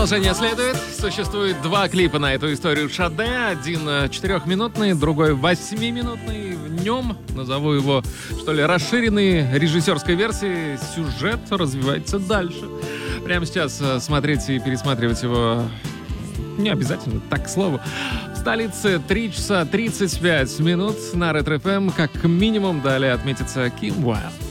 Продолжение следует. Существует два клипа на эту историю Шаде. Один 4-минутный, другой 8-минутный. В нем, назову его, что ли, расширенной режиссерской версии, сюжет развивается дальше. Прямо сейчас смотреть и пересматривать его не обязательно, так, к слову. В столице 3 часа 35 минут на Ретро ФМ. Как минимум далее отметится Ким Уайлд.